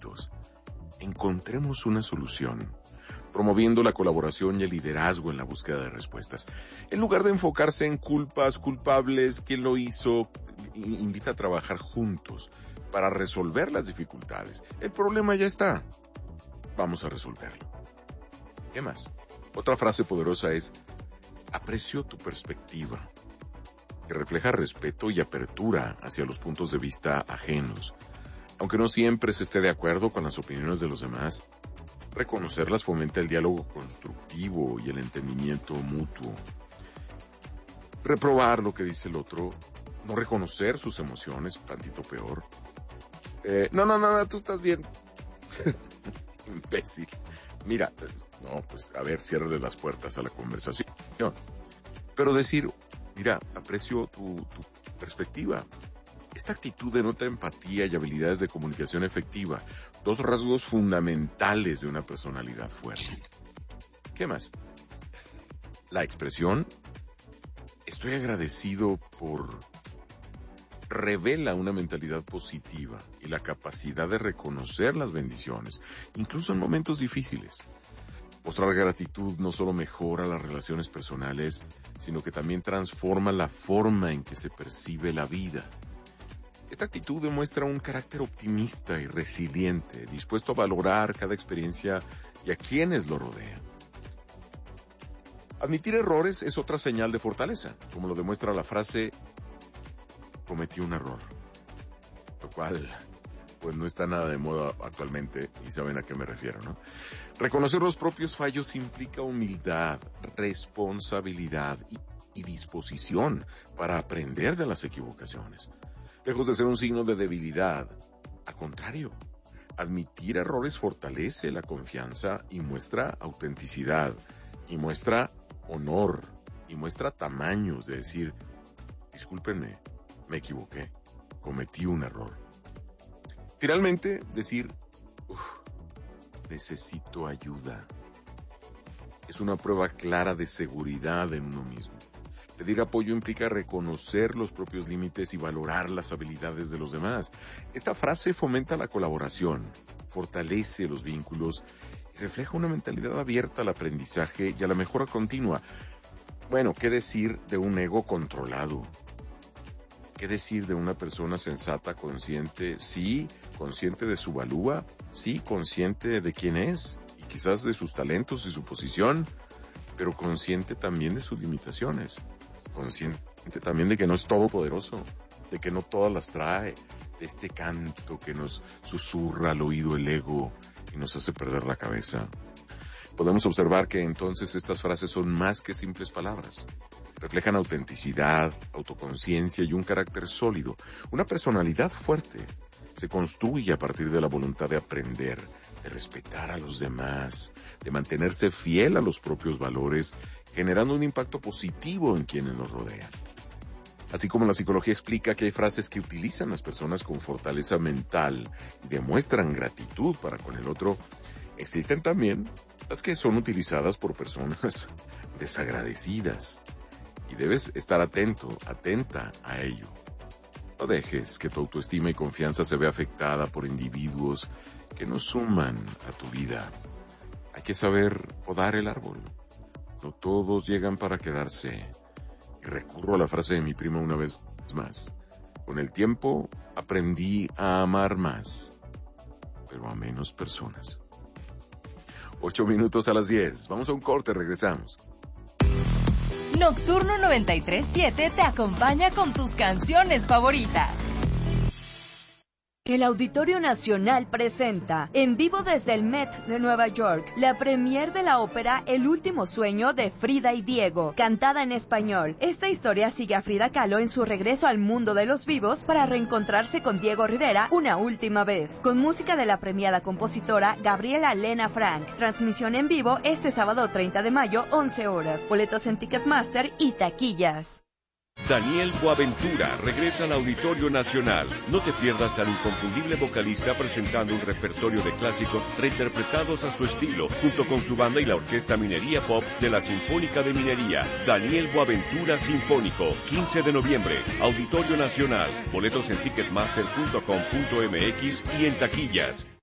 conflictos. Encontremos una solución, promoviendo la colaboración y el liderazgo en la búsqueda de respuestas. En lugar de enfocarse en culpas, culpables, quién lo hizo, invita a trabajar juntos para resolver las dificultades. El problema ya está. Vamos a resolverlo. ¿Qué más? Otra frase poderosa es: aprecio tu perspectiva, que refleja respeto y apertura hacia los puntos de vista ajenos. Aunque no siempre se esté de acuerdo con las opiniones de los demás, reconocerlas fomenta el diálogo constructivo y el entendimiento mutuo. Reprobar lo que dice el otro, no reconocer sus emociones, tantito peor. No, tú estás bien. Imbécil. Mira, a ver, ciérrale las puertas a la conversación. Pero decir, mira, aprecio tu perspectiva. Esta actitud denota empatía y habilidades de comunicación efectiva, dos rasgos fundamentales de una personalidad fuerte. ¿Qué más? La expresión estoy agradecido por revela una mentalidad positiva y la capacidad de reconocer las bendiciones, incluso en momentos difíciles. Mostrar gratitud no solo mejora las relaciones personales, sino que también transforma la forma en que se percibe la vida. Esta actitud demuestra un carácter optimista y resiliente, dispuesto a valorar cada experiencia y a quienes lo rodean. Admitir errores es otra señal de fortaleza, como lo demuestra la frase cometí un error, lo cual pues no está nada de moda actualmente y saben a qué me refiero, ¿no? Reconocer los propios fallos implica humildad, responsabilidad y disposición para aprender de las equivocaciones. Lejos de ser un signo de debilidad, al contrario, admitir errores fortalece la confianza y muestra autenticidad, y muestra honor, y muestra tamaños de decir, discúlpenme, me equivoqué, cometí un error. Finalmente, decir, necesito ayuda. Es una prueba clara de seguridad en uno mismo. Pedir apoyo implica reconocer los propios límites y valorar las habilidades de los demás. Esta frase fomenta la colaboración, fortalece los vínculos y refleja una mentalidad abierta al aprendizaje y a la mejora continua. Bueno, ¿qué decir de un ego controlado? ¿Qué decir de una persona sensata, consciente? Sí, consciente de su valía, sí, consciente de quién es y quizás de sus talentos y su posición, pero consciente también de sus limitaciones. Consciente también de que no es todopoderoso, de que no todas las trae, de este canto que nos susurra al oído el ego y nos hace perder la cabeza. Podemos observar que entonces estas frases son más que simples palabras. Reflejan autenticidad, autoconciencia y un carácter sólido. Una personalidad fuerte se construye a partir de la voluntad de aprender, de respetar a los demás, de mantenerse fiel a los propios valores, generando un impacto positivo en quienes nos rodean. Así como la psicología explica que hay frases que utilizan las personas con fortaleza mental y demuestran gratitud para con el otro, existen también las que son utilizadas por personas desagradecidas. Y debes estar atenta a ello. No dejes que tu autoestima y confianza se vea afectada por individuos que no suman a tu vida. Hay que saber podar el árbol. No todos llegan para quedarse. Y recurro a la frase de mi prima una vez más. Con el tiempo aprendí a amar más, pero a menos personas. 8:08 Vamos a un corte, regresamos. Nocturno 93.7 te acompaña con tus canciones favoritas. El Auditorio Nacional presenta, en vivo desde el Met de Nueva York, la premier de la ópera El último sueño de Frida y Diego, cantada en español. Esta historia sigue a Frida Kahlo en su regreso al mundo de los vivos para reencontrarse con Diego Rivera una última vez, con música de la premiada compositora Gabriela Lena Frank. Transmisión en vivo este sábado 30 de mayo, 11 horas. Boletos en Ticketmaster y taquillas. Daniel Boaventura regresa al Auditorio Nacional. No te pierdas al inconfundible vocalista presentando un repertorio de clásicos reinterpretados a su estilo, junto con su banda y la Orquesta Minería Pop de la Sinfónica de Minería. Daniel Boaventura Sinfónico, 15 de noviembre, Auditorio Nacional. Boletos en ticketmaster.com.mx y en taquillas.